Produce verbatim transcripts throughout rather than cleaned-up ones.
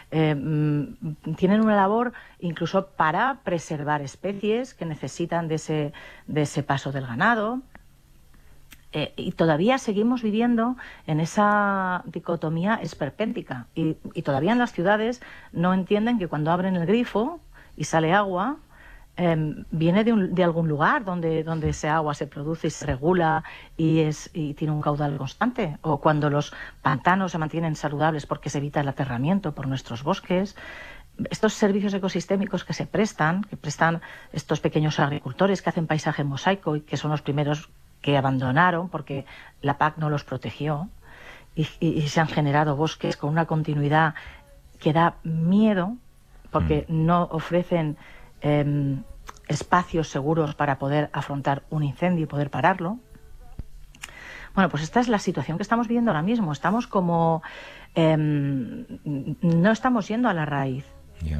eh, tienen una labor incluso para preservar especies que necesitan de ese, de ese paso del ganado. Eh, y todavía seguimos viviendo en esa dicotomía esperpéntica. Y, y todavía en las ciudades no entienden que cuando abren el grifo y sale agua, eh, viene de, un, de algún lugar donde, donde ese agua se produce y se regula y, es, y tiene un caudal constante. O cuando los pantanos se mantienen saludables porque se evita el aterramiento por nuestros bosques. Estos servicios ecosistémicos que se prestan, que prestan estos pequeños agricultores que hacen paisaje mosaico y que son los primeros que abandonaron porque la P A C no los protegió y, y, y se han generado bosques con una continuidad que da miedo porque mm. no ofrecen eh, espacios seguros para poder afrontar un incendio y poder pararlo. Bueno, pues esta es la situación que estamos viviendo ahora mismo. Estamos como... Eh, no estamos yendo a la raíz. Yeah.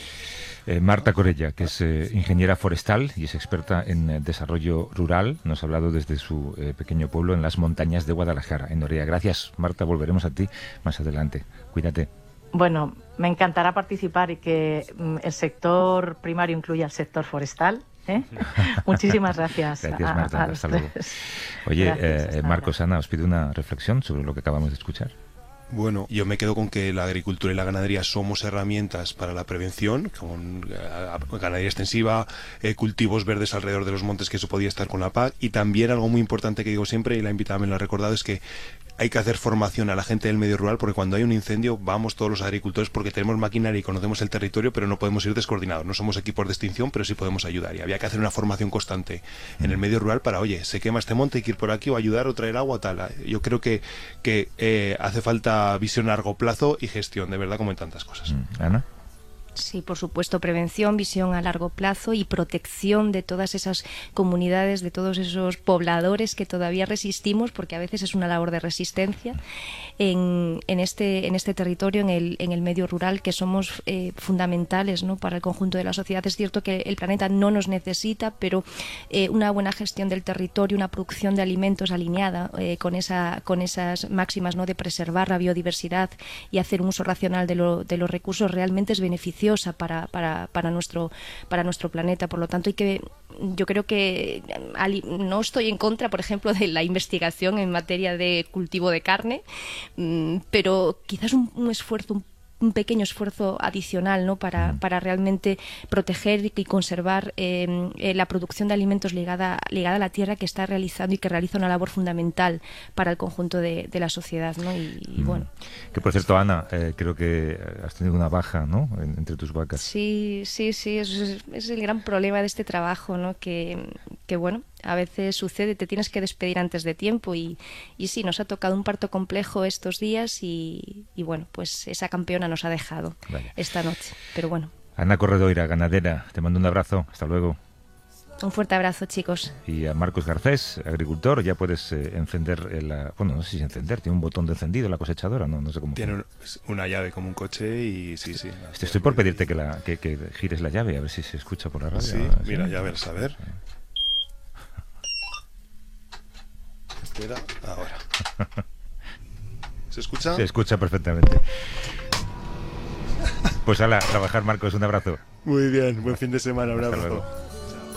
Eh, Marta Corella, que es eh, ingeniera forestal y es experta en eh, desarrollo rural, nos ha hablado desde su eh, pequeño pueblo en las montañas de Guadalajara, en Oria. Gracias, Marta, volveremos a ti más adelante. Cuídate. Bueno, me encantará participar y que mm, el sector primario incluya el sector forestal. ¿eh? Muchísimas gracias. Gracias, Marta. A, a Hasta luego. Oye, gracias, eh, Marcos, Ana, os pido una reflexión sobre lo que acabamos de escuchar. Bueno, yo me quedo con que la agricultura y la ganadería somos herramientas para la prevención, con eh, ganadería extensiva, eh, cultivos verdes alrededor de los montes, que eso podía estar con la P A C, y también algo muy importante que digo siempre, y la invitada me lo ha recordado, es que hay que hacer formación a la gente del medio rural, porque cuando hay un incendio vamos todos los agricultores porque tenemos maquinaria y conocemos el territorio, pero no podemos ir descoordinados. No somos equipos de extinción, pero sí podemos ayudar. Y había que hacer una formación constante en el medio rural para, oye, se quema este monte, hay que ir por aquí o ayudar o traer agua, tal. Yo creo que, que eh, hace falta visión a largo plazo y gestión, de verdad, como en tantas cosas. Ana. Sí, por supuesto, prevención, visión a largo plazo y protección de todas esas comunidades, de todos esos pobladores que todavía resistimos, porque a veces es una labor de resistencia en, en, este, en este territorio, en el, en el medio rural, que somos eh, fundamentales, ¿no?, para el conjunto de la sociedad. Es cierto que el planeta no nos necesita, pero eh, una buena gestión del territorio, una producción de alimentos alineada eh, con, esa, con esas máximas, ¿no?, de preservar la biodiversidad y hacer un uso racional de, lo, de los recursos realmente es beneficioso Para, para, para, nuestro, para nuestro planeta. Por lo tanto, hay que, yo creo que no estoy en contra, por ejemplo, de la investigación en materia de cultivo de carne, pero quizás un, un esfuerzo un un pequeño esfuerzo adicional, ¿no?, para, para realmente proteger y conservar eh, eh, la producción de alimentos ligada, ligada a la tierra, que está realizando y que realiza una labor fundamental para el conjunto de, de la sociedad, ¿no? Y, y bueno. Que por cierto, Ana, eh, creo que has tenido una baja, ¿no?, en, entre tus vacas. Sí, sí, sí, es, es el gran problema de este trabajo, ¿no?, que, que bueno, a veces sucede, te tienes que despedir antes de tiempo y, y sí, nos ha tocado un parto complejo estos días y, y bueno, pues esa campeona nos ha dejado vale. esta noche, pero bueno. Ana Corredoira, ganadera, te mando un abrazo, hasta luego. Un fuerte abrazo, chicos. Y a Marcos Garcés, agricultor, ya puedes eh, encender, la, bueno, no sé si encender, tiene un botón de encendido la cosechadora, no, no sé cómo. Tiene un, una llave como un coche y sí, sí. Estoy, estoy por pedirte que, la, que, que gires la llave, a ver si se escucha por la radio. Sí, ¿sí? Mira, ya verás, a ver. Espera, ahora. ¿Se escucha? Se escucha perfectamente. Pues ala, a trabajar, Marcos, un abrazo. Muy bien, buen fin de semana, un abrazo. Hasta luego.